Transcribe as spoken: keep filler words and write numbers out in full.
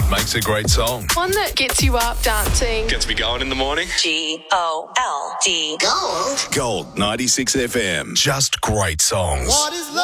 makes a great song. One that gets you up dancing. Gets me going in the morning. G O L D. Gold ninety-six F M. Just great songs. What is love?